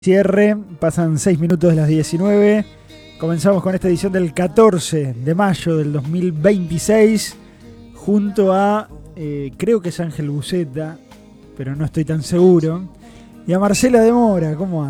Cierre, pasan 6 minutos de las 19. Comenzamos con esta edición del 14 de mayo del 2026 junto a, creo que es Ángel Buceta, pero no estoy tan seguro, y a Marcela de Mora. ¿Cómo anda?